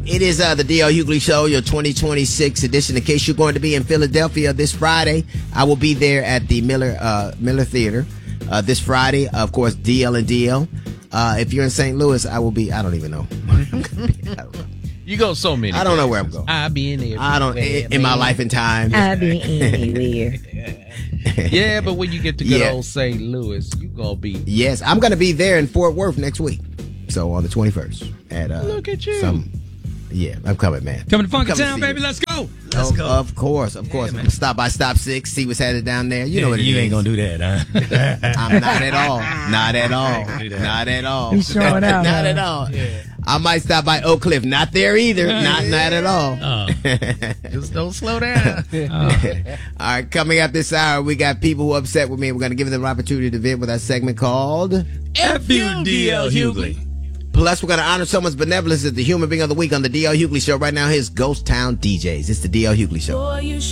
It is the D.L. Hughley Show, your 2026 edition. In case you're going to be in Philadelphia this Friday, I will be there at the Miller Theater this Friday. Of course, DL and DL. If you're in St. Louis, I will be. I don't even know. I don't know. You go so many. I don't know where I'm going. I'll be in there. I don't in my life and time. I'll be anywhere. Yeah, but when you get to good old St. Louis, you gonna be. Yes, I'm gonna be there in Fort Worth next week. So on the 21st at look at you. I'm coming, man. Coming to Funky Town, baby. Let's go. Let's go. Of course. Yeah, Stop by Stop 6, see what's headed down there. You know what it is. You ain't gonna do that, huh? I'm not at all. Not at all. Not at all. He's showing out. Not at all. Yeah. I might stop by Oak Cliff. Not there either. Not at all. Just don't slow down. All right, coming up this hour, we got people who are upset with me. We're going to give them the opportunity to vent with our segment called F you, D.L. Hughley. Plus, we're going to honor someone's benevolence as the Human Being of the Week on the D.L. Hughley Show. Right now, here's Ghost Town DJs. It's the D.L. Hughley Show.